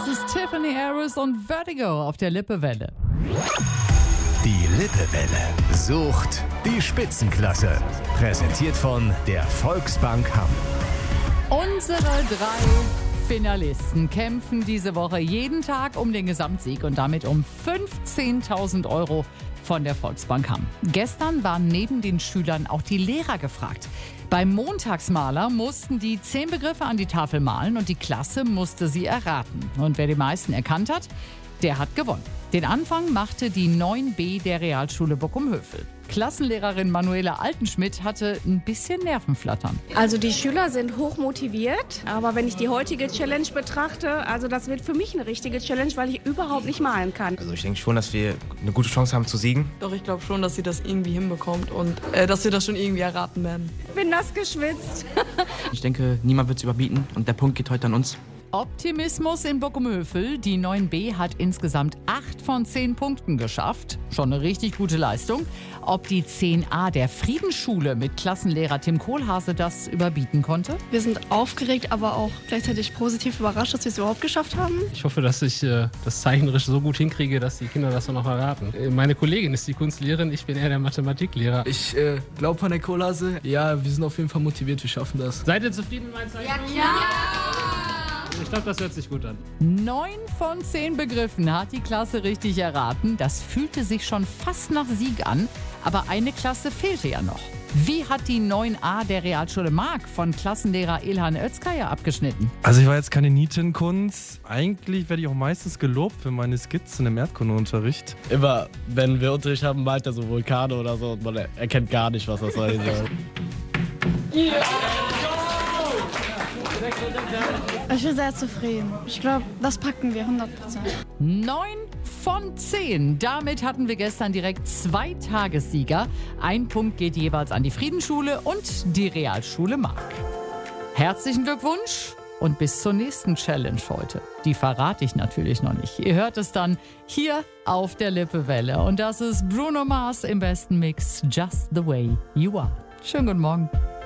Das ist Tiffany Harris und Vertigo auf der Lippewelle. Die Lippewelle sucht die Spitzenklasse. Präsentiert von der Volksbank Hamm. Unsere 3 Finalisten kämpfen diese Woche jeden Tag um den Gesamtsieg und damit um 15.000 € von der Volksbank Hamm. Gestern waren neben den Schülern auch die Lehrer gefragt. Beim Montagsmaler mussten die 10 Begriffe an die Tafel malen und die Klasse musste sie erraten. Und wer die meisten erkannt hat, der hat gewonnen. Den Anfang machte die 9b der Realschule Bockum-Hövel. Klassenlehrerin Manuela Altenschmidt hatte ein bisschen Nervenflattern. Also die Schüler sind hoch motiviert, aber wenn ich die heutige Challenge betrachte, also das wird für mich eine richtige Challenge, weil ich überhaupt nicht malen kann. Also ich denke schon, dass wir eine gute Chance haben zu siegen. Doch, ich glaube schon, dass sie das irgendwie hinbekommt und dass sie das schon irgendwie erraten werden. Ich bin nass geschwitzt. Ich denke, niemand wird es überbieten und der Punkt geht heute an uns. Optimismus in Bockum-Hövel. Die 9b hat insgesamt 8 von 10 Punkten geschafft. Schon eine richtig gute Leistung. Ob die 10a der Friedensschule mit Klassenlehrer Tim Kohlhase das überbieten konnte? Wir sind aufgeregt, aber auch gleichzeitig positiv überrascht, dass wir es überhaupt geschafft haben. Ich hoffe, dass ich das zeichnerisch so gut hinkriege, dass die Kinder das dann noch erraten. Meine Kollegin ist die Kunstlehrerin, ich bin eher der Mathematiklehrer. Ich glaube an der Kohlhase. Ja, wir sind auf jeden Fall motiviert, wir schaffen das. Seid ihr zufrieden mit meinen Zeichnungen? Ja! Ich glaube, das hört sich gut an. 9 von 10 Begriffen hat die Klasse richtig erraten. Das fühlte sich schon fast nach Sieg an. Aber eine Klasse fehlte ja noch. Wie hat die 9a der Realschule Mark von Klassenlehrer Ilhan Özkaya abgeschnitten? Also ich war jetzt keine Nietenkunst. Eigentlich werde ich auch meistens gelobt für meine Skizzen im Erdkundeunterricht. Immer, wenn wir Unterricht haben, malt er so Vulkane oder so und man erkennt gar nicht, was das sein soll. Ich bin sehr zufrieden. Ich glaube, das packen wir 100%. 9 von 10. Damit hatten wir gestern direkt 2 Tagessieger. Ein Punkt geht jeweils an die Friedensschule und die Realschule Mark. Herzlichen Glückwunsch und bis zur nächsten Challenge heute. Die verrate ich natürlich noch nicht. Ihr hört es dann hier auf der Lippewelle. Und das ist Bruno Mars im besten Mix, Just the Way You Are. Schönen guten Morgen.